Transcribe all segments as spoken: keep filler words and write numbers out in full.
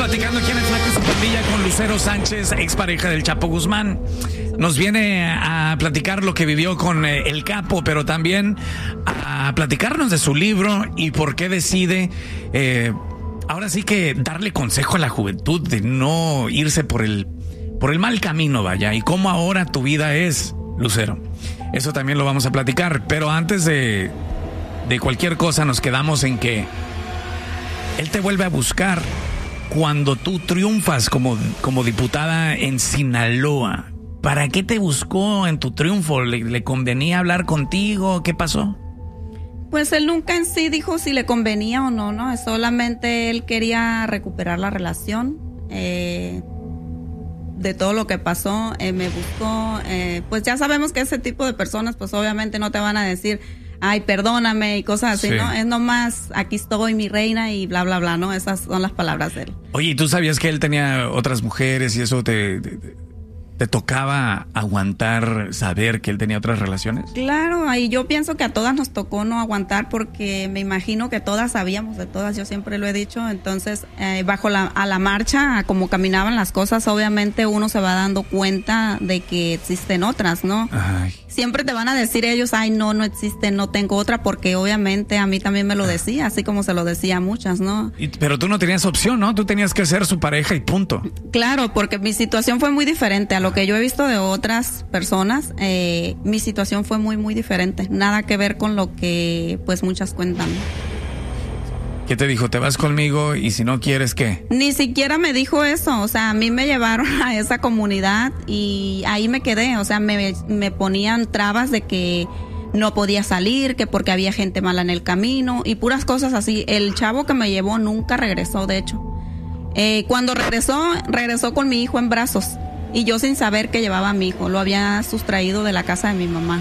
platicando aquí en el Flaco y su Pandilla con Lucero Sánchez, expareja del Chapo Guzmán. Nos viene a platicar lo que vivió con eh, el Capo, pero también a platicarnos de su libro y por qué decide, eh, ahora sí que darle consejo a la juventud de no irse por el, por el mal camino, vaya, y cómo ahora tu vida es, Lucero. Eso también lo vamos a platicar, pero antes de, de cualquier cosa nos quedamos en que él te vuelve a buscar cuando tú triunfas como, como diputada en Sinaloa. ¿Para qué te buscó en tu triunfo? ¿Le, le convenía hablar contigo? ¿Qué pasó? Pues él nunca en sí dijo si le convenía o no, ¿no? Solamente él quería recuperar la relación. Eh, de todo lo que pasó, eh, me buscó. Eh, pues ya sabemos que ese tipo de personas, pues obviamente no te van a decir, ay, perdóname y cosas así, sí. ¿No? Es nomás, aquí estoy, mi reina y bla, bla, bla, ¿no? Esas son las palabras de él. Oye, ¿y tú sabías que él tenía otras mujeres y eso te... te, te... ¿Te tocaba aguantar saber que él tenía otras relaciones? Claro, y yo pienso que a todas nos tocó no aguantar porque me imagino que todas sabíamos de todas, yo siempre lo he dicho. Entonces, eh, bajo la, a la marcha, a como caminaban las cosas, obviamente uno se va dando cuenta de que existen otras, ¿no? Ay. Siempre te van a decir ellos, ay, no, no existe, no tengo otra, porque obviamente a mí también me lo decía, así como se lo decía a muchas, ¿no? Y, pero tú no tenías opción, ¿no? Tú tenías que ser su pareja y punto. Claro, porque mi situación fue muy diferente a lo que yo he visto de otras personas. Eh, mi situación fue muy, muy diferente. Nada que ver con lo que, pues, muchas cuentan. ¿Qué te dijo? ¿Te vas conmigo y si no quieres, qué? Ni siquiera me dijo eso. O sea, a mí me llevaron a esa comunidad y ahí me quedé. O sea, me, me ponían trabas de que no podía salir, que porque había gente mala en el camino y puras cosas así. El chavo que me llevó nunca regresó, de hecho. Eh, cuando regresó, regresó con mi hijo en brazos. Y yo sin saber que llevaba a mi hijo. Lo había sustraído de la casa de mi mamá.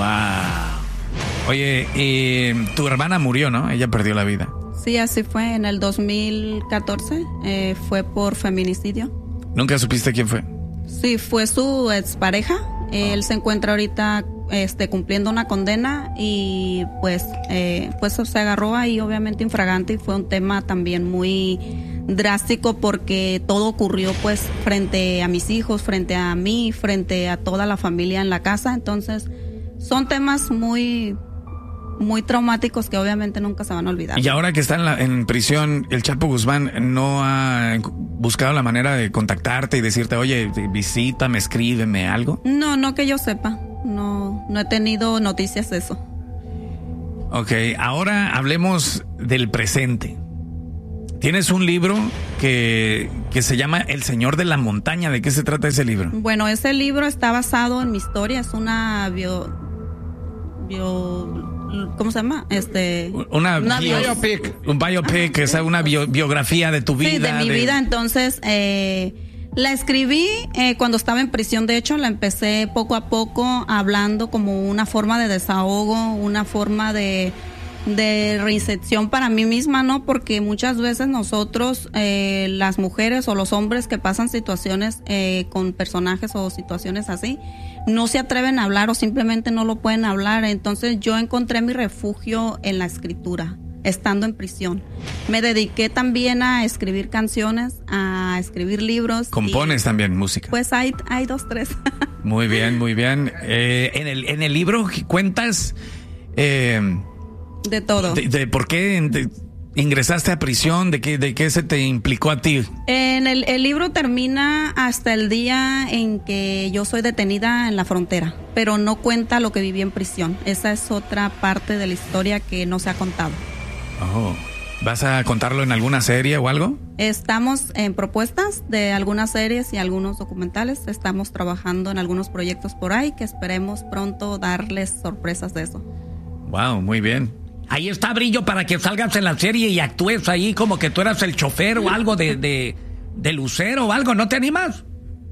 Wow. Oye, y tu hermana murió, ¿no? Ella perdió la vida. Sí, así fue. En el dos mil catorce eh, fue por feminicidio. ¿Nunca supiste quién fue? Sí, fue su expareja. Oh. Él se encuentra ahorita este, cumpliendo una condena y pues, eh, pues se agarró ahí obviamente infragante y fue un tema también muy drástico porque todo ocurrió pues frente a mis hijos, frente a mí, frente a toda la familia en la casa. Entonces son temas muy... muy traumáticos que obviamente nunca se van a olvidar. Y ahora que está en, la, en prisión, el Chapo Guzmán no ha buscado la manera de contactarte y decirte, oye, visítame, escríbeme, algo. No, no que yo sepa. No, no he tenido noticias de eso. Ok, ahora hablemos del presente. Tienes un libro que, que se llama El Señor de la Montaña. ¿De qué se trata ese libro? Bueno, ese libro está basado en mi historia. Es una bio... bio ¿cómo se llama? Este, una, una bio, biopic. Un biopic, es una bio, biografía de tu vida. Sí, de mi de... vida. Entonces, eh, la escribí eh, cuando estaba en prisión. De hecho, la empecé poco a poco hablando como una forma de desahogo, una forma de, de reinserción para mí misma, ¿no? Porque muchas veces nosotros, eh, las mujeres o los hombres que pasan situaciones eh, con personajes o situaciones así, no se atreven a hablar o simplemente no lo pueden hablar. Entonces yo encontré mi refugio en la escritura, estando en prisión. Me dediqué también a escribir canciones, a escribir libros. ¿Compones y, también música? Pues hay, hay dos, tres. Muy bien, muy bien. Eh, en, el, en el libro cuentas... Eh, de todo. De, de por qué... De, ¿ingresaste a prisión? ¿De qué, de qué se te implicó a ti? En el, el libro termina hasta el día en que yo soy detenida en la frontera, pero no cuenta lo que viví en prisión. Esa es otra parte de la historia que no se ha contado. Oh. ¿Vas a contarlo en alguna serie o algo? Estamos en propuestas de algunas series y algunos documentales. Estamos trabajando en algunos proyectos por ahí que esperemos pronto darles sorpresas de eso. Wow, muy bien. Ahí está, Brillo, para que salgas en la serie y actúes ahí como que tú eras el chofer o algo de, de, de Lucero o algo. ¿No te animas?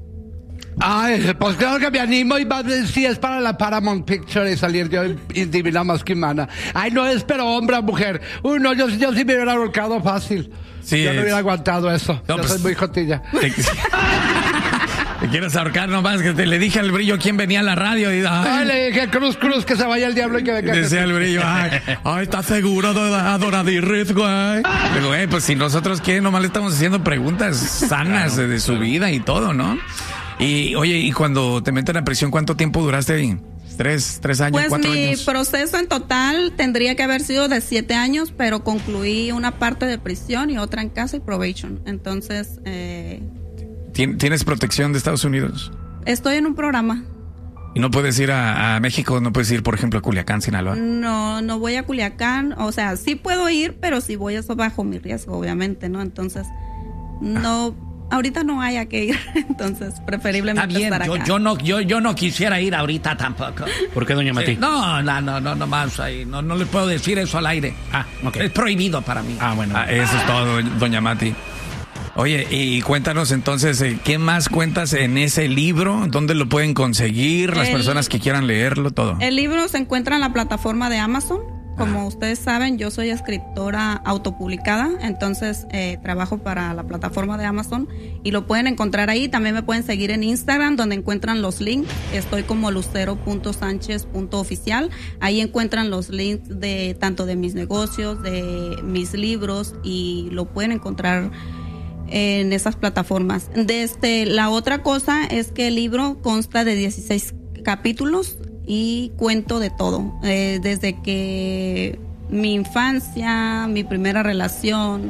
Ay, pues claro que me animo y si es para la Paramount Picture y salir yo y Divina más que humana. Ay, no es, pero hombre o mujer. Uy, no, yo, yo sí me hubiera ahorcado fácil. Sí, yo no hubiera aguantado eso. No, yo pues, soy muy jotilla. Te quieres ahorcar nomás, que te le dije al Brillo quién venía a la radio. Y, ay, ay, le dije, Cruz, Cruz, que se vaya el diablo y que venga. Decía el Brillo, ay, ay, ¿estás seguro, Adoradirris, güey? Digo, güey, pues si nosotros qué, nomás le estamos haciendo preguntas sanas de, de su vida y todo, ¿no? Y, oye, y cuando te meten a prisión, ¿cuánto tiempo duraste ahí? ¿Tres, tres años, pues cuatro mi años? proceso en total tendría que haber sido de siete años, pero concluí una parte de prisión y otra en casa y probation. Entonces, eh... ¿Tienes protección de Estados Unidos? Estoy en un programa. ¿Y no puedes ir a, a México? ¿No puedes ir, por ejemplo, a Culiacán, Sinaloa? No, no voy a Culiacán. O sea, sí puedo ir, pero si voy eso bajo mi riesgo, obviamente, ¿no? Entonces, no... Ah. Ahorita no haya que ir, entonces preferiblemente Está bien, estar yo, acá. yo, no, yo, yo no quisiera ir ahorita tampoco. ¿Por qué, doña Mati? Sí. No, no, no, no, no más ahí. No, no le puedo decir eso al aire. Ah, ok. Es prohibido para mí. Ah, bueno. Ah, eso es todo, doña Mati. Oye, y cuéntanos entonces, ¿qué más cuentas en ese libro? ¿Dónde lo pueden conseguir las el, personas que quieran leerlo, todo? El libro se encuentra en la plataforma de Amazon. Como ah. ustedes saben, yo soy escritora autopublicada, entonces eh, trabajo para la plataforma de Amazon y lo pueden encontrar ahí. También me pueden seguir en Instagram, donde encuentran los links. Estoy como lucero punto sánchez punto oficial. Ahí encuentran los links de tanto de mis negocios, de mis libros, y lo pueden encontrar en esas plataformas. Desde la otra cosa es que el libro consta de dieciséis capítulos y cuento de todo, eh, desde que mi infancia, mi primera relación,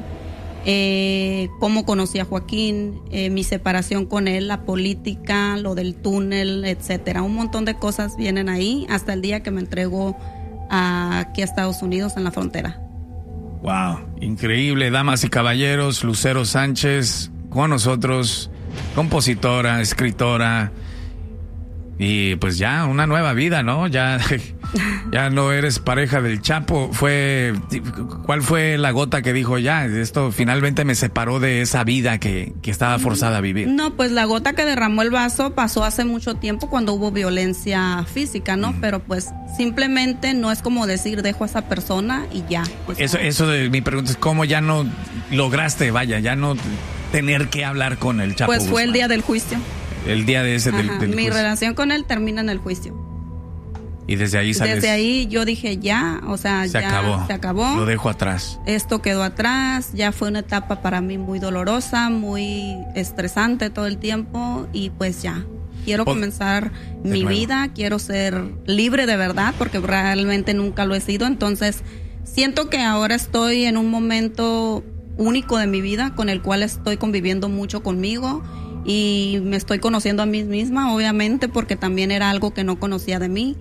eh, cómo conocí a Joaquín, eh, mi separación con él, la política, lo del túnel, etcétera. Un montón de cosas vienen ahí hasta el día que me entrego a, aquí a Estados Unidos en la frontera. Wow, increíble, damas y caballeros, Lucero Sánchez con nosotros, compositora, escritora. Y pues ya, una nueva vida, ¿no? Ya, ya no eres pareja del Chapo. Fue, ¿cuál fue la gota que dijo ya? Esto finalmente me separó de esa vida que, que estaba forzada a vivir. No, pues la gota que derramó el vaso pasó hace mucho tiempo cuando hubo violencia física, ¿no? Uh-huh. Pero pues simplemente no es como decir dejo a esa persona y ya. Pues, eso, eso de mi pregunta es cómo ya no lograste, vaya, ya no tener que hablar con el Chapo Pues fue Guzmán. El día del juicio. El día de ese Ajá, del, del mi juicio. relación con él termina en el juicio. Y desde ahí sales. Desde ahí yo dije ya, o sea, se ya acabó. se acabó. Lo dejo atrás. Esto quedó atrás, ya fue una etapa para mí muy dolorosa, muy estresante todo el tiempo y pues ya. Quiero Pod- comenzar mi nuevo. vida, quiero ser libre de verdad porque realmente nunca lo he sido, entonces siento que ahora estoy en un momento único de mi vida con el cual estoy conviviendo mucho conmigo. Y me estoy conociendo a mí misma, obviamente, porque también era algo que no conocía de mí.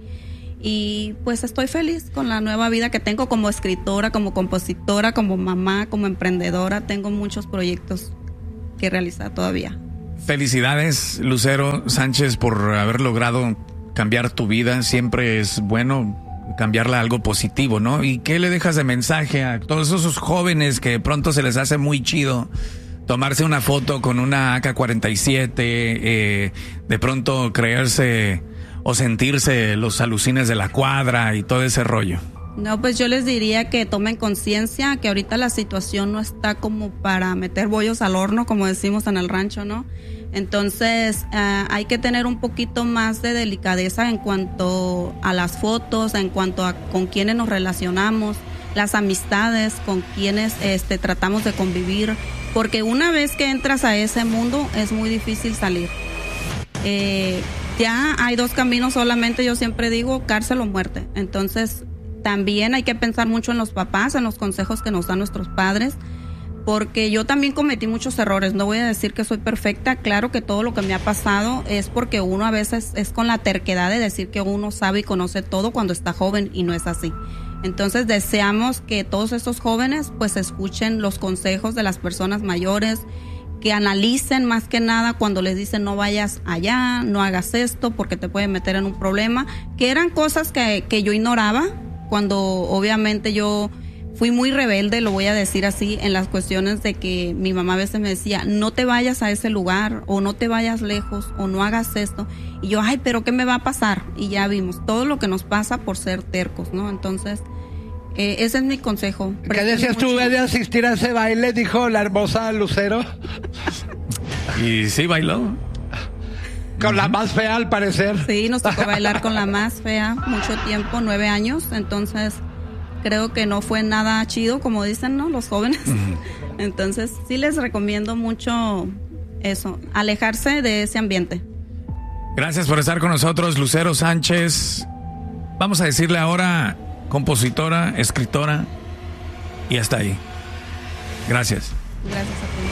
Y pues estoy feliz con la nueva vida que tengo como escritora, como compositora, como mamá, como emprendedora. Tengo muchos proyectos que realizar todavía. Felicidades, Lucero Sánchez, por haber logrado cambiar tu vida. Siempre es bueno cambiarla a algo positivo, ¿no? ¿Y qué le dejas de mensaje a todos esos jóvenes que de pronto se les hace muy chido tomarse una foto con una A K cuarenta y siete, eh, de pronto creerse o sentirse los alucines de la cuadra y todo ese rollo? No, pues yo les diría que tomen conciencia, que ahorita la situación no está como para meter bollos al horno, como decimos en el rancho, ¿no? Entonces uh, hay que tener un poquito más de delicadeza en cuanto a las fotos, en cuanto a con quiénes nos relacionamos, las amistades, con quienes este, tratamos de convivir, porque una vez que entras a ese mundo es muy difícil salir. Eh, ya hay dos caminos solamente, yo siempre digo, cárcel o muerte. Entonces también hay que pensar mucho en los papás, en los consejos que nos dan nuestros padres, porque yo también cometí muchos errores. No voy a decir que soy perfecta, claro que todo lo que me ha pasado es porque uno a veces es con la terquedad de decir que uno sabe y conoce todo cuando está joven, y no es así. Entonces deseamos que todos estos jóvenes pues escuchen los consejos de las personas mayores, que analicen más que nada cuando les dicen no vayas allá, no hagas esto porque te puede meter en un problema, que eran cosas que, que yo ignoraba cuando obviamente yo fui muy rebelde, lo voy a decir así, en las cuestiones de que mi mamá a veces me decía, no te vayas a ese lugar, o no te vayas lejos, o no hagas esto. Y yo, ay, pero ¿qué me va a pasar? Y ya vimos todo lo que nos pasa por ser tercos, ¿no? Entonces, eh, ese es mi consejo. ¿Qué decías tú de asistir a ese baile? Dijo la hermosa Lucero. Y sí bailó. Con la más fea, al parecer. Sí, nos tocó bailar con la más fea mucho tiempo, nueve años. Entonces, creo que no fue nada chido, como dicen, ¿no? Los jóvenes. Uh-huh. Entonces, sí les recomiendo mucho eso, alejarse de ese ambiente. Gracias por estar con nosotros, Lucero Sánchez. Vamos a decirle ahora compositora, escritora y hasta ahí. Gracias. Gracias a ti.